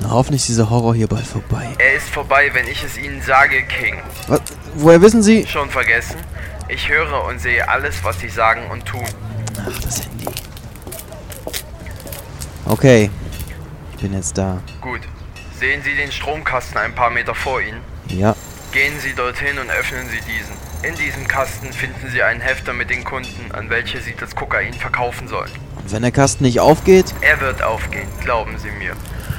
Na, hoffentlich ist dieser Horror hier bald vorbei. Er ist vorbei, wenn ich es Ihnen sage, King. Was? Woher wissen Sie? Schon vergessen? Ich höre und sehe alles, was Sie sagen und tun. Ach, das Handy. Okay. Ich bin jetzt da. Gut. Sehen Sie den Stromkasten ein paar Meter vor Ihnen? Ja. Gehen Sie dorthin und öffnen Sie diesen. In diesem Kasten finden Sie einen Hefter mit den Kunden, an welche Sie das Kokain verkaufen sollen. Und wenn der Kasten nicht aufgeht? Er wird aufgehen, glauben Sie mir.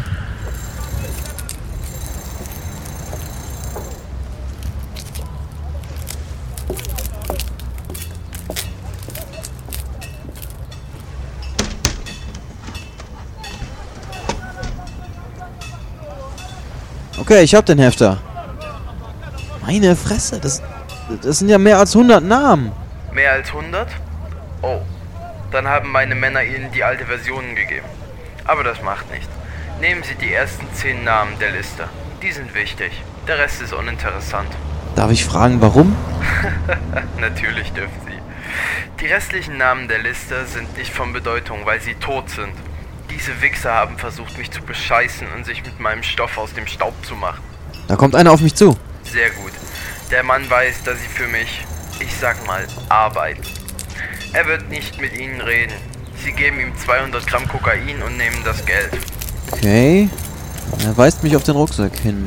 Okay, ich hab den Hefter. Meine Fresse, das sind ja mehr als 100 Namen. Mehr als 100? Oh, dann haben meine Männer Ihnen die alte Version gegeben. Aber das macht nichts. Nehmen Sie die ersten 10 Namen der Liste. Die sind wichtig. Der Rest ist uninteressant. Darf ich fragen, warum? Natürlich dürfen Sie. Die restlichen Namen der Liste sind nicht von Bedeutung, weil sie tot sind. Diese Wichser haben versucht, mich zu bescheißen und sich mit meinem Stoff aus dem Staub zu machen. Da kommt einer auf mich zu. Sehr gut. Der Mann weiß, dass Sie für mich, ich sag mal, arbeiten. Er wird nicht mit Ihnen reden. Sie geben ihm 200 Gramm Kokain und nehmen das Geld. Okay. Er weist mich auf den Rucksack hin.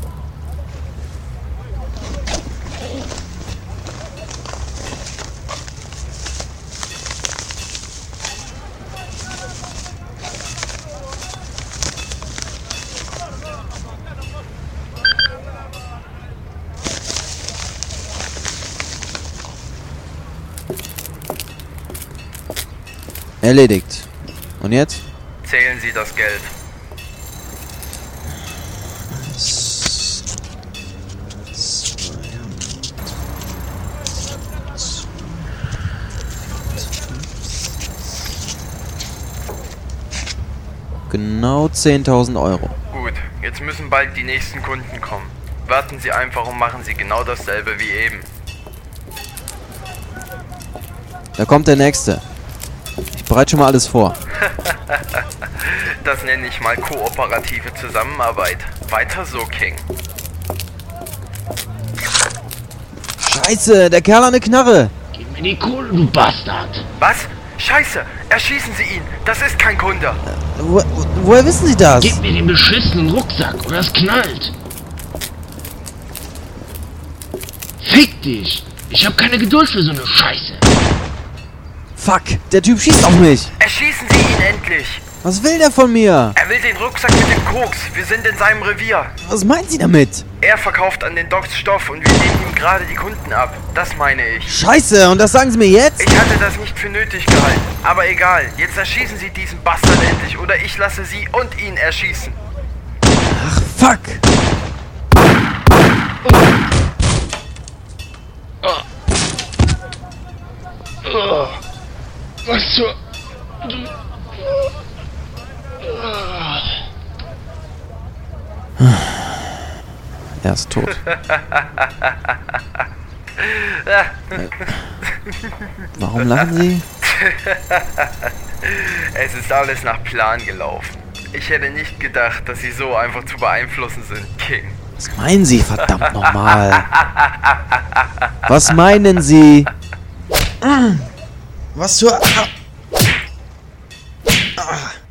Erledigt. Und jetzt? Zählen Sie das Geld. Genau 10.000 Euro. Gut, jetzt müssen bald die nächsten Kunden kommen. Warten Sie einfach und machen Sie genau dasselbe wie eben. Da kommt der Nächste. Ich bereite schon mal alles vor. Das nenne ich mal kooperative Zusammenarbeit. Weiter so, King. Scheiße, der Kerl hat eine Knarre. Gib mir die Kohle, du Bastard! Was? Scheiße! Erschießen Sie ihn! Das ist kein Kunde! Woher wissen Sie das? Gib mir den beschissenen Rucksack oder es knallt! Fick dich! Ich hab keine Geduld für so eine Scheiße! Fuck, der Typ schießt auf mich. Erschießen Sie ihn endlich! Was will der von mir? Er will den Rucksack mit dem Koks. Wir sind in seinem Revier. Was meinen Sie damit? Er verkauft an den Docks Stoff und wir nehmen ihm gerade die Kunden ab. Das meine ich. Scheiße, und das sagen Sie mir jetzt? Ich hatte das nicht für nötig gehalten. Aber egal, jetzt erschießen Sie diesen Bastard endlich oder ich lasse Sie und ihn erschießen. Ach, fuck. Was zur... Er ist tot. Warum lachen Sie? Es ist alles nach Plan gelaufen. Ich hätte nicht gedacht, dass Sie so einfach zu beeinflussen sind, King. Was meinen Sie, verdammt nochmal? Was meinen Sie? Was zur... Ah.